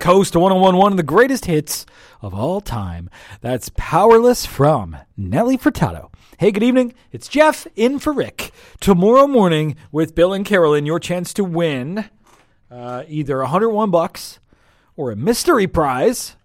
Coast 101.1, the greatest hits of all time. That's Powerless from Nelly Furtado. Hey, good evening. It's Jeff in for Rick. Tomorrow morning with Bill and Carolyn, your chance to win either $101 or a mystery prize,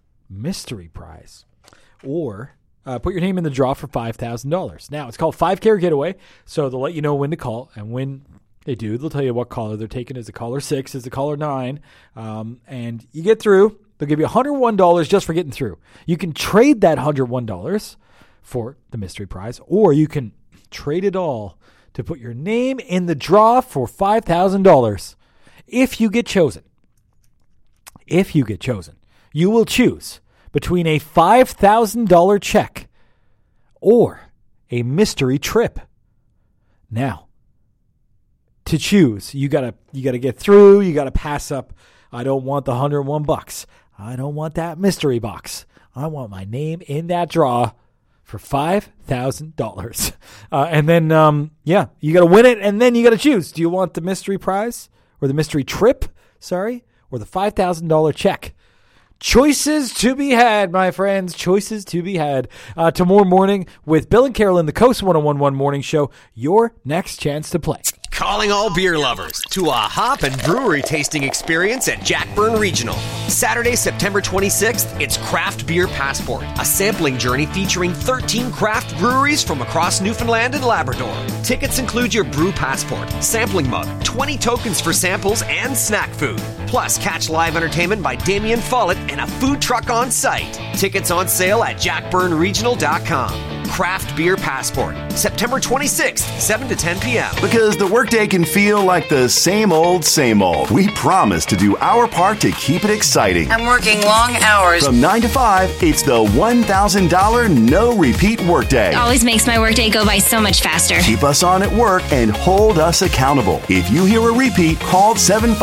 or put your name in the draw for $5,000. Now, it's called 5K Getaway, so they'll let you know when to call, and when they do, they'll tell you what caller they're taking. Is it caller 6? Is it caller 9? And you get through, they'll give you $101 just for getting through. You can trade that $101 for the mystery prize, or you can trade it all to put your name in the draw for $5,000. If you get chosen, you will choose between a $5,000 check or a mystery trip. Now, to choose, you gotta get through. You gotta pass up. I don't want the $101. I don't want that mystery box. I want my name in that draw for $5,000. And then, you gotta win it, and then you gotta choose. Do you want the mystery prize or the mystery trip? Or the $5,000 check? Choices to be had, my friends. Choices to be had. Tomorrow morning with Bill and Carolyn, the Coast 101.1 Morning Show. Your next chance to play. Calling all beer lovers to a hop and brewery tasting experience at Jackburn Regional. Saturday, September 26th, it's Craft Beer Passport, a sampling journey featuring 13 craft breweries from across Newfoundland and Labrador. Tickets include your brew passport, sampling mug, 20 tokens for samples, and snack food. Plus, catch live entertainment by Damien Follett and a food truck on site. Tickets on sale at jackburnregional.com. Craft Beer Passport, September 26th, 7 to 10 p.m. Because the workday can feel like the same old, we promise to do our part to keep it exciting. I'm working long hours. From 9 to 5, it's the $1,000 no repeat workday. Always makes my workday go by so much faster. Keep us on at work and hold us accountable. If you hear a repeat, call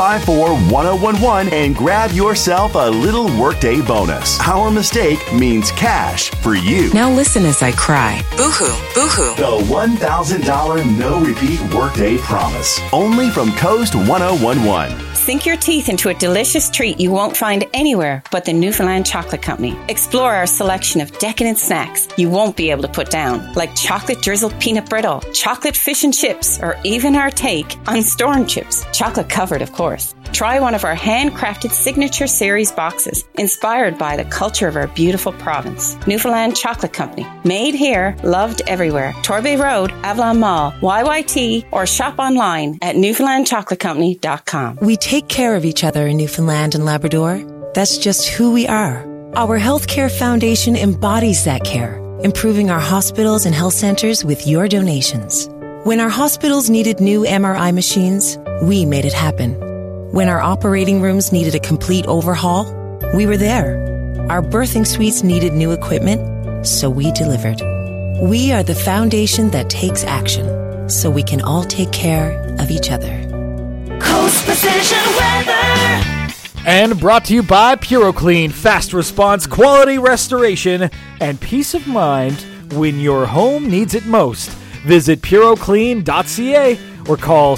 754-1011 and grab yourself a little workday bonus. Our mistake means cash for you. Now listen as I cry. Boo-hoo, boo-hoo. The $1,000 no repeat workday promise. Only from Coast 101.1. Sink your teeth into a delicious treat you won't find anywhere but the Newfoundland Chocolate Company. Explore our selection of decadent snacks you won't be able to put down, like chocolate drizzled peanut brittle, chocolate fish and chips, or even our take on storm chips, chocolate covered, of course. Try one of our handcrafted signature series boxes, inspired by the culture of our beautiful province. Newfoundland Chocolate Company. Made here, loved everywhere. Torbay Road, Avalon Mall, YYT, or shop online at newfoundlandchocolatecompany.com. We take care of each other in Newfoundland and Labrador. That's just who we are. Our Healthcare Foundation embodies that care, improving our hospitals and health centers with your donations. When our hospitals needed new MRI machines, we made it happen. When our operating rooms needed a complete overhaul, we were there. Our birthing suites needed new equipment, so we delivered. We are the foundation that takes action, so we can all take care of each other. Coast Precision Weather. And brought to you by PuroClean. Fast response, quality restoration, and peace of mind when your home needs it most. Visit puroclean.ca or call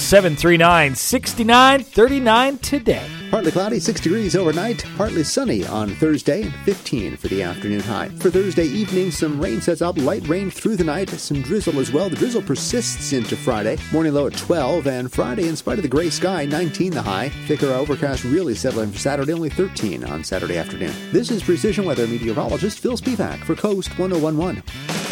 739-6939 today. Partly cloudy, 6 degrees overnight. Partly sunny on Thursday, and 15 for the afternoon high. For Thursday evening, some rain sets up, light rain through the night, some drizzle as well. The drizzle persists into Friday. Morning low at 12, and Friday, in spite of the gray sky, 19 the high. Thicker overcast really settling for Saturday, only 13 on Saturday afternoon. This is Precision Weather meteorologist Phil Spivak for Coast 101.1.